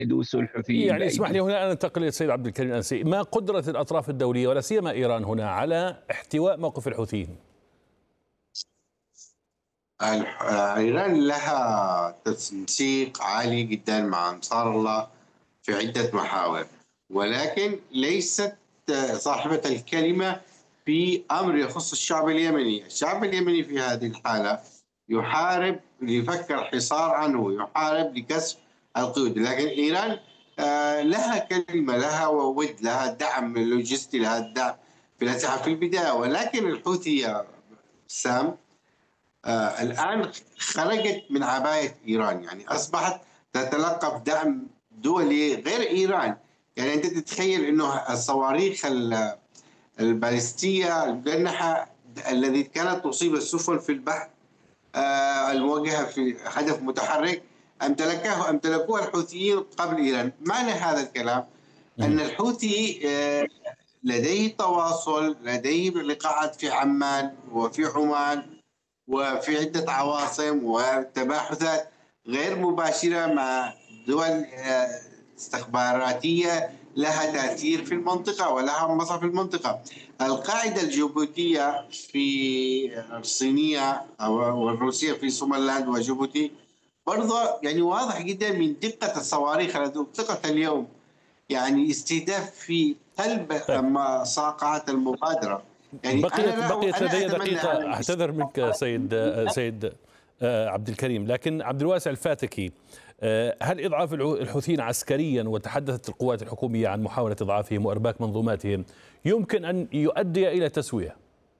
يدوسوا الحوثيين يعني اسمح لي بأيديهم. هنا أن أنتقل إلى السيد عبد الكريم الأنسي، ما قدرة الأطراف الدولية ولا سيما إيران هنا على احتواء موقف الحوثيين؟ إيران لها تنسيق عالي جدا مع أنصار الله في عدة محاور، ولكن ليست صاحبة الكلمة في أمر يخص الشعب اليمني. الشعب اليمني في هذه الحالة يحارب ليفكر حصار عنه، يحارب لكسب القيود، لكن إيران لها كلمة، لها ود، لها دعم لوجستي، لها دعم في الأسلحة في البداية. ولكن الحوثي يا سام الآن خرجت من عباية إيران، يعني أصبحت تتلقى دعم دولي غير إيران. يعني أنت تتخيل أنه الصواريخ البالستية المجنحة الذي كانت تصيب السفن في البحر الموجهة في هدف متحرك أمتلكوها الحوثيين قبل إيران. معنى هذا الكلام أن الحوثي لديه تواصل، لديه لقاءات في عمان وفي عمان وفي عدة عواصم وتباحثات غير مباشرة مع دول استخباراتية لها تأثير في المنطقة ولها مصر في المنطقة. القاعدة الجيبوتية في الصينية والروسية في سومرلاند وجيبوتي برضه يعني واضح جدا من دقة الصواريخ التي أطلقت اليوم، يعني استهداف في قلب صاقعة المبادرة. يعني بقيت لدي دقيقة، أعتذر منك سيد عبد الكريم، لكن عبد الواسع الفاتكي، هل إضعاف الحوثيين عسكريا وتحدثت القوات الحكومية عن محاولة إضعافهم وإرباك منظوماتهم يمكن أن يؤدي إلى تسوية؟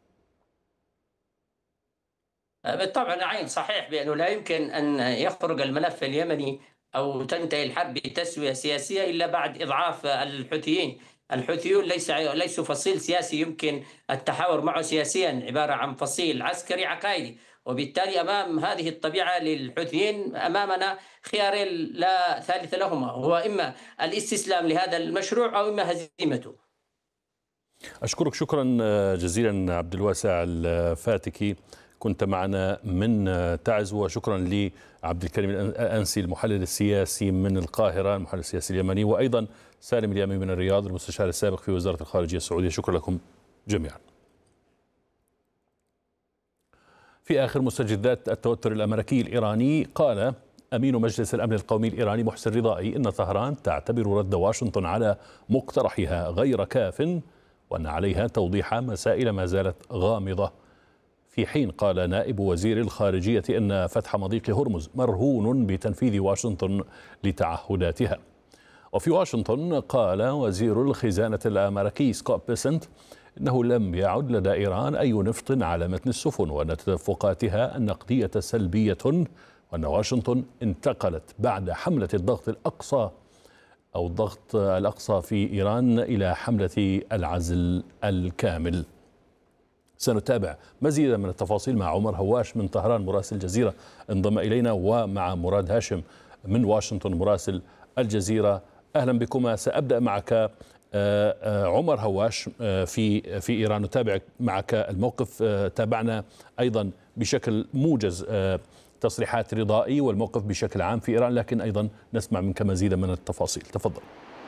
بالطبع نعم، صحيح بأنه لا يمكن أن يخرج الملف اليمني أو تنتهي الحرب بتسوية سياسية إلا بعد إضعاف الحوثيين. الحوثيون ليسوا فصيل سياسي يمكن التحاور معه سياسيا، عبارة عن فصيل عسكري عقائدي، وبالتالي أمام هذه الطبيعة للحوثيين أمامنا خيار لا ثالث لهما، هو إما الاستسلام لهذا المشروع أو إما هزيمته. أشكرك شكرا جزيلا عبد الواسع الفاتكي، كنت معنا من تعز، وشكرا لعبد الكريم الأنسي المحلل السياسي من القاهرة، المحلل السياسي اليمني، وأيضا سالم اليامي من الرياض المستشار السابق في وزارة الخارجية السعودية. شكرا لكم جميعا. في آخر مستجدات التوتر الأمريكي الإيراني، قال أمين مجلس الأمن القومي الإيراني محسن رضائي إن طهران تعتبر رد واشنطن على مقترحها غير كاف، وأن عليها توضيح مسائل ما زالت غامضة، في حين قال نائب وزير الخارجية إن فتح مضيق هرمز مرهون بتنفيذ واشنطن لتعهداتها. وفي واشنطن قال وزير الخزانة الأمريكي سكوت بيسنت إنه لم يعد لدى إيران أي نفط على متن السفن، وأن تدفقاتها النقدية سلبية، وأن واشنطن انتقلت بعد حملة الضغط الأقصى في إيران إلى حملة العزل الكامل. سنتابع مزيدا من التفاصيل مع عمر هواش من طهران مراسل الجزيرة انضم إلينا، ومع مراد هاشم من واشنطن مراسل الجزيرة. أهلا بكما. سأبدأ معك عمر هواش في إيران، نتابع معك الموقف. تابعنا أيضا بشكل موجز تصريحات رضائي والموقف بشكل عام في إيران، لكن أيضا نسمع منك مزيدا من التفاصيل. تفضل.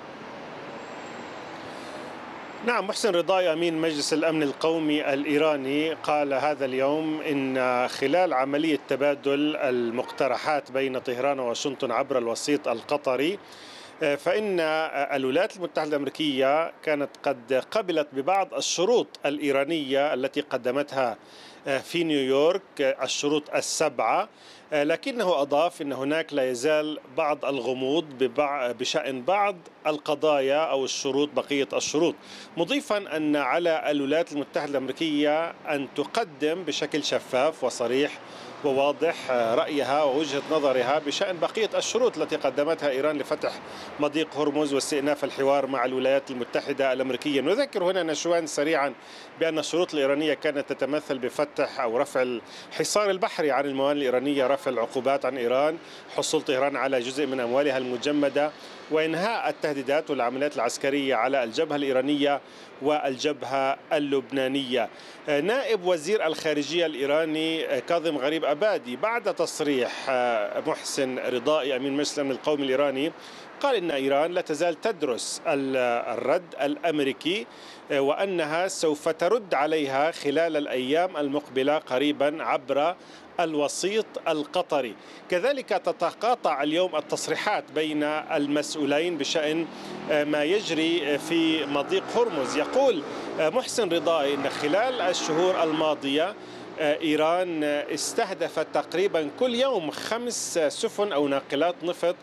نعم، محسن رضائي أمين مجلس الأمن القومي الإيراني قال هذا اليوم إن خلال عملية تبادل المقترحات بين طهران وواشنطن عبر الوسيط القطري، فإن الولايات المتحدة الأمريكية كانت قد قبلت ببعض الشروط الإيرانية التي قدمتها في نيويورك، الشروط السبعة، لكنه أضاف أن هناك لا يزال بعض الغموض بشأن بعض القضايا أو الشروط، بقية الشروط، مضيفا أن على الولايات المتحدة الأمريكية أن تقدم بشكل شفاف وصريح وواضح رأيها ووجهة نظرها بشأن بقية الشروط التي قدمتها إيران لفتح مضيق هرمز واستئناف الحوار مع الولايات المتحدة الأمريكية. نذكر هنا نشوان سريعا بأن الشروط الإيرانية كانت تتمثل بفتح أو رفع الحصار البحري عن الموانئ الإيرانية، رفع العقوبات عن إيران، حصول طهران على جزء من أموالها المجمدة، وإنهاء التهديدات والعمليات العسكرية على الجبهة الإيرانية والجبهة اللبنانية. نائب وزير الخارجية الإيراني كاظم غريب أبادي بعد تصريح محسن رضائي أمين مجلس الأمن القومي الإيراني، قال إن إيران لا تزال تدرس الرد الأمريكي وأنها سوف ترد عليها خلال الأيام المقبلة قريبا عبر الوسيط القطري. كذلك تتقاطع اليوم التصريحات بين المسؤولين بشأن ما يجري في مضيق هرمز. يقول محسن رضائي إن خلال الشهور الماضية إيران استهدفت تقريبا كل يوم 5 سفن أو ناقلات نفط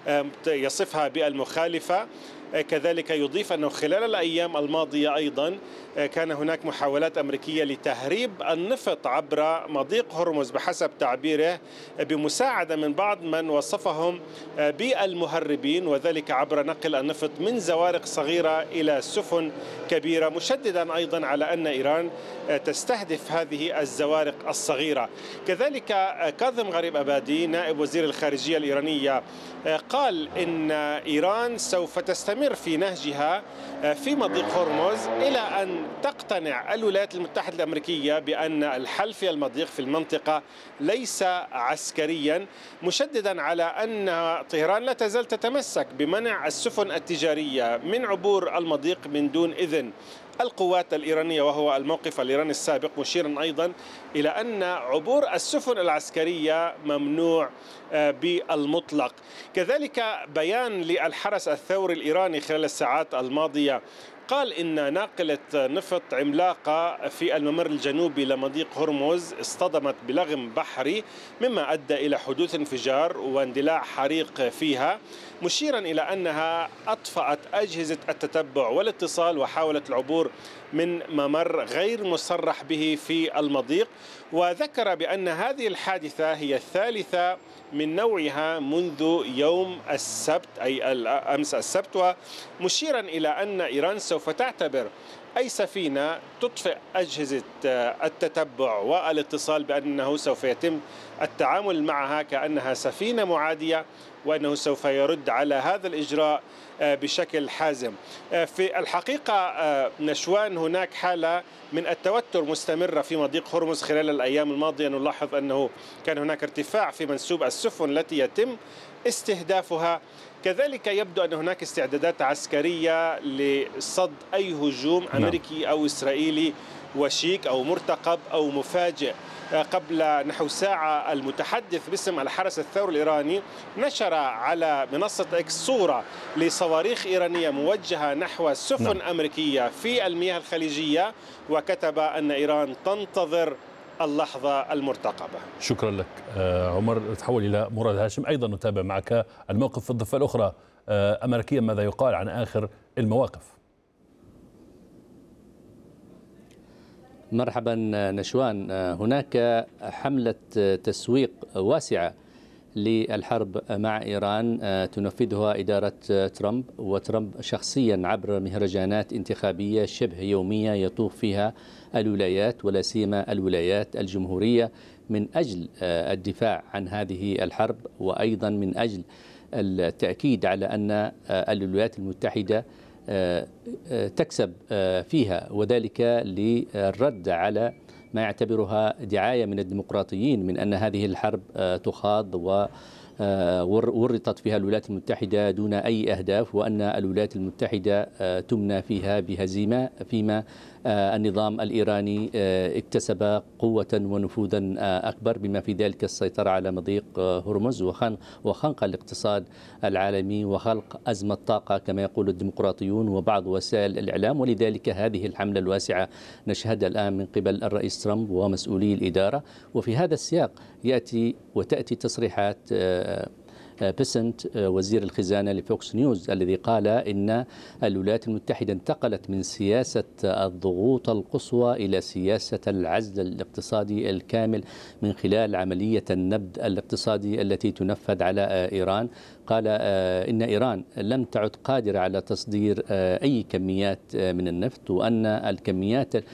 يصفها بالمخالفة. كذلك يضيف أنه خلال الأيام الماضية أيضا كان هناك محاولات أمريكية لتهريب النفط عبر مضيق هرمز بحسب تعبيره بمساعدة من بعض من وصفهم بالمهربين، وذلك عبر نقل النفط من زوارق صغيرة إلى سفن كبيرة، مشددا أيضا على أن إيران تستهدف هذه الزوارق الصغيرة. كذلك كاظم غريب أبادي نائب وزير الخارجية الإيرانية قال إن إيران سوف تستمر في نهجها في مضيق هرمز إلى أن تقتنع الولايات المتحدة الأمريكية بأن الحل في المضيق في المنطقة ليس عسكريا، مشددا على أن طهران لا تزال تتمسك بمنع السفن التجارية من عبور المضيق من دون إذن القوات الإيرانية، وهو الموقف الإيراني السابق، مشيرا أيضا إلى أن عبور السفن العسكرية ممنوع بالمطلق. كذلك بيان للحرس الثوري الإيراني خلال الساعات الماضية قال إن ناقلة نفط عملاقة في الممر الجنوبي لمضيق هرمز اصطدمت بلغم بحري مما أدى إلى حدوث انفجار واندلاع حريق فيها، مشيرا إلى أنها أطفأت أجهزة التتبع والاتصال وحاولت العبور من ممر غير مصرح به في المضيق. وذكر بأن هذه الحادثة هي الثالثة من نوعها منذ يوم السبت أي أمس السبت، ومشيرا إلى أن إيران سوف تعتبر أي سفينة تطفئ أجهزة التتبع والاتصال بأنه سوف يتم التعامل معها كأنها سفينة معادية، وأنه سوف يرد على هذا الإجراء بشكل حازم. في الحقيقة نشوان هناك حالة من التوتر مستمرة في مضيق هرمز خلال الأيام الماضية. نلاحظ أنه كان هناك ارتفاع في منسوب السفن التي يتم استهدافها. كذلك يبدو أن هناك استعدادات عسكرية لصد أي هجوم أمريكي أو إسرائيلي وشيك أو مرتقب أو مفاجئ. قبل نحو ساعة المتحدث باسم الحرس الثوري الإيراني نشر على منصة إكس صورة لصواريخ إيرانية موجهة نحو سفن أمريكية في المياه الخليجية، وكتب أن إيران تنتظر اللحظة المرتقبة. شكرا لك عمر. نتحول إلى مراد هاشم، أيضا نتابع معك الموقف في الضفة الأخرى أمريكيا، ماذا يقال عن آخر المواقف؟ مرحبا نشوان. هناك حملة تسويق واسعة للحرب مع إيران تنفذها إدارة ترامب، وترامب شخصيا عبر مهرجانات انتخابية شبه يومية يطوف فيها الولايات ولا سيما الولايات الجمهورية من أجل الدفاع عن هذه الحرب، وأيضا من أجل التأكيد على أن الولايات المتحدة تكسب فيها، وذلك للرد على ما يعتبرها دعاية من الديمقراطيين من أن هذه الحرب تخاض وورطت فيها الولايات المتحدة دون أي أهداف، وأن الولايات المتحدة تمنى فيها بهزيمة، فيما النظام الإيراني اكتسب قوة ونفوذا أكبر، بما في ذلك السيطرة على مضيق هرمز وخنق الاقتصاد العالمي وخلق أزمة طاقة كما يقول الديمقراطيون وبعض وسائل الإعلام. ولذلك هذه الحملة الواسعة نشهدها الآن من قبل الرئيس ترامب ومسؤولي الإدارة. وفي هذا السياق تأتي تصريحات بيسنت وزير الخزانة لفوكس نيوز الذي قال إن الولايات المتحدة انتقلت من سياسة الضغوط القصوى إلى سياسة العزل الاقتصادي الكامل من خلال عملية النبذ الاقتصادي التي تنفذ على إيران. قال إن إيران لم تعد قادرة على تصدير أي كميات من النفط، وأن الكميات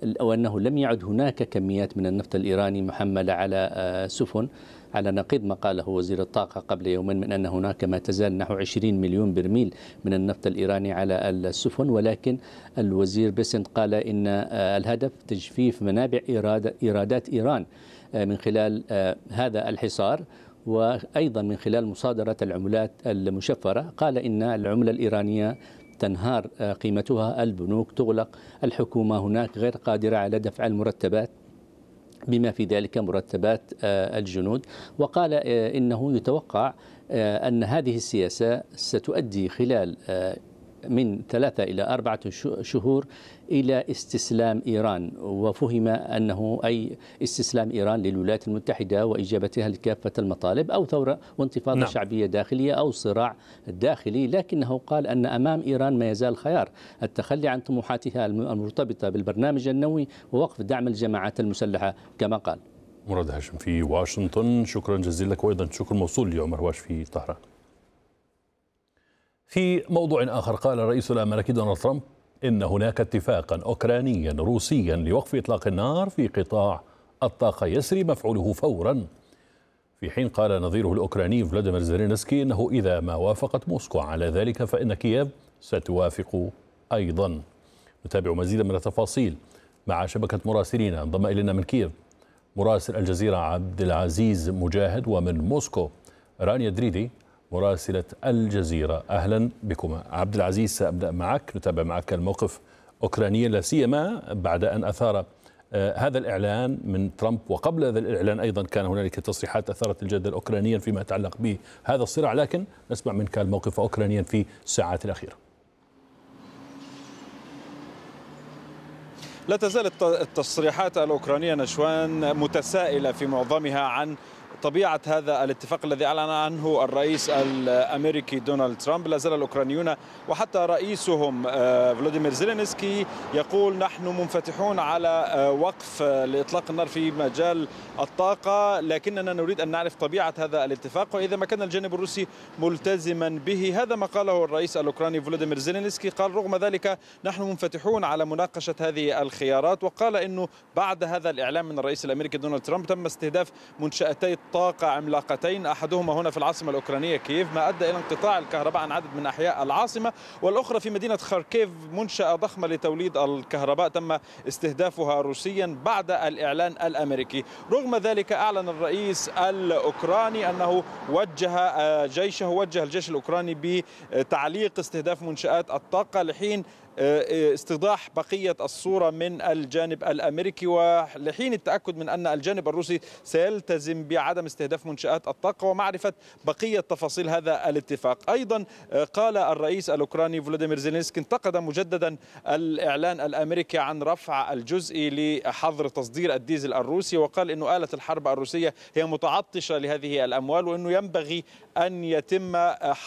وأنه لم يعد هناك كميات من النفط الإيراني محملة على سفن، على نقيض ما قاله وزير الطاقة قبل يومين من أن هناك ما تزال نحو 20 مليون برميل من النفط الإيراني على السفن. ولكن الوزير بيسنت قال إن الهدف تجفيف منابع إيرادات إيران من خلال هذا الحصار، وأيضا من خلال مصادرة العملات المشفرة. قال إن العملة الإيرانية تنهار قيمتها، البنوك تغلق، الحكومة هناك غير قادرة على دفع المرتبات بما في ذلك مرتبات الجنود. وقال إنه يتوقع أن هذه السياسة ستؤدي خلال من 3 إلى 4 شهور إلى استسلام إيران، وفهم أنه أي استسلام إيران للولايات المتحدة وإجابتها لكافة المطالب، أو ثورة وانتفاضة شعبية داخلية أو صراع داخلي. لكنه قال أن أمام إيران ما يزال خيار: التخلي عن طموحاتها المرتبطة بالبرنامج النووي ووقف دعم الجماعات المسلحة كما قال. مراد هاشم في واشنطن، شكرا جزيلا لك، وأيضا شكر موصول لعمر هواش في طهران. في موضوع آخر، قال الرئيس الأمريكي دونالد ترامب إن هناك اتفاقا أوكرانيا روسيا لوقف إطلاق النار في قطاع الطاقة يسري مفعوله فورا، في حين قال نظيره الأوكراني فلاديمير زيلينسكي إنه إذا ما وافقت موسكو على ذلك فإن كييف ستوافق أيضا. نتابع مزيدا من التفاصيل مع شبكة مراسلين. انضم إلينا من كييف مراسل الجزيرة عبد العزيز مجاهد، ومن موسكو رانيا دريدي مراسلة الجزيرة. أهلا بكما. عبد العزيز، سأبدأ معك، نتابع معك الموقف أوكرانيا، لا سيما بعد أن أثار هذا الإعلان من ترامب، وقبل هذا الإعلان أيضا كان هنالك تصريحات أثارت الجدل أوكرانيا فيما يتعلق بهذا الصراع، لكن نسمع منك الموقف أوكرانيا في الساعات الأخيرة. لا تزال التصريحات الأوكرانية نشوان متسائلة في معظمها عن طبيعة هذا الاتفاق الذي أعلن عنه الرئيس الأمريكي دونالد ترامب. لا زال الأوكرانيون وحتى رئيسهم فلاديمير زيلينسكي يقول نحن منفتحون على وقف لإطلاق النار في مجال الطاقة، لكننا نريد أن نعرف طبيعة هذا الاتفاق وإذا ما كان الجانب الروسي ملتزما به. هذا ما قاله الرئيس الأوكراني فلاديمير زيلينسكي. قال رغم ذلك نحن منفتحون على مناقشة هذه الخيارات، وقال أنه بعد هذا الإعلان من الرئيس الأمريكي دونالد ترامب تم استهداف منشأتي طاقة عملاقتين، أحدهما هنا في العاصمة الأوكرانية كييف ما أدى إلى انقطاع الكهرباء عن عدد من أحياء العاصمة، والأخرى في مدينة خاركيف منشأة ضخمة لتوليد الكهرباء تم استهدافها روسيا بعد الإعلان الأمريكي. رغم ذلك أعلن الرئيس الأوكراني أنه وجه الجيش الأوكراني بتعليق استهداف منشآت الطاقة لحين استيضاح بقية الصورة من الجانب الأمريكي ولحين التأكد من أن الجانب الروسي سيلتزم بعدم استهداف منشآت الطاقة ومعرفة بقية تفاصيل هذا الاتفاق. أيضا قال الرئيس الأوكراني فلاديمير زيلينسكي انتقد مجددا الإعلان الأمريكي عن رفع الجزئي لحظر تصدير الديزل الروسي، وقال أنه آلة الحرب الروسية هي متعطشة لهذه الأموال وأنه ينبغي أن يتم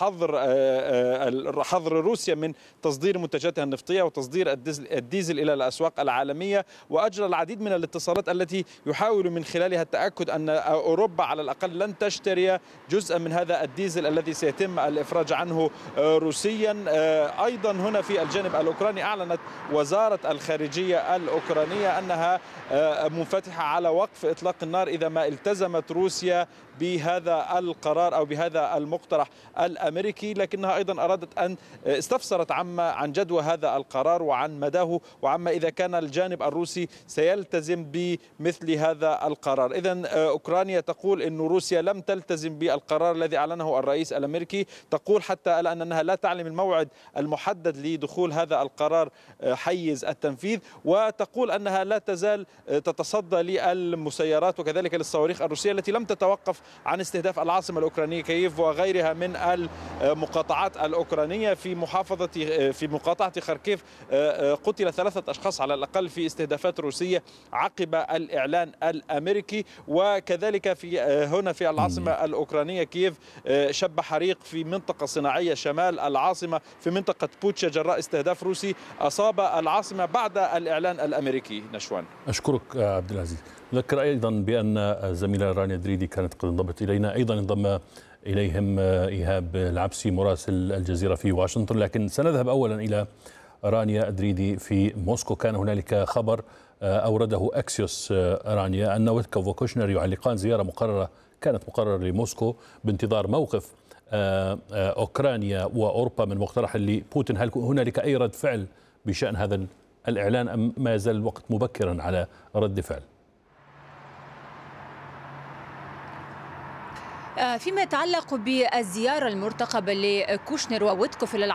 حظر روسيا من تصدير منتجاتها النفطية وتصدير الديزل إلى الأسواق العالمية. وأجرى العديد من الاتصالات التي يحاول من خلالها التأكد أن أوروبا على الأقل لن تشتري جزءا من هذا الديزل الذي سيتم الإفراج عنه روسيا. أيضا هنا في الجانب الأوكراني أعلنت وزارة الخارجية الأوكرانية أنها منفتحة على وقف إطلاق النار إذا ما التزمت روسيا بهذا القرار أو بهذا المقترح الأمريكي، لكنها أيضا أرادت أن استفسرت عن جدوى هذا القرار وعن مداه وعما إذا كان الجانب الروسي سيلتزم بمثل هذا القرار. إذن أوكرانيا تقول أن روسيا لم تلتزم بالقرار الذي أعلنه الرئيس الأمريكي، تقول حتى الآن أنها لا تعلم الموعد المحدد لدخول هذا القرار حيز التنفيذ، وتقول أنها لا تزال تتصدى للمسيرات وكذلك للصواريخ الروسية التي لم تتوقف عن استهداف العاصمة الأوكرانية كييف وغيرها من المقاطعات الأوكرانية. في مقاطعة خاركيف قتل 3 أشخاص على الأقل في استهدافات روسية عقب الإعلان الأمريكي. وكذلك هنا في العاصمة الأوكرانية كييف شب حريق في منطقة صناعية شمال العاصمة في منطقة بوتشا جراء استهداف روسي أصاب العاصمة بعد الإعلان الأمريكي. نشوان، أشكرك عبد العزيز. أذكر أيضا بأن الزميلة رانيا دريدي كانت قد انضمت إلينا، أيضا انضم إليهم إيهاب العبسي مراسل الجزيرة في واشنطن. لكن سنذهب أولا إلى رانيا أدريدي في موسكو. كان هنالك خبر أورده أكسيوس رانيا أن ويتكوف وكوشنر يعلقان زيارة كانت مقررة لموسكو بانتظار موقف أوكرانيا وأوروبا من مقترح لبوتين. هل هنالك أي رد فعل بشأن هذا الإعلان أم ما يزال الوقت مبكرا على رد فعل؟ فيما يتعلق بالزيارة المرتقبة لكوشنر وويتكوف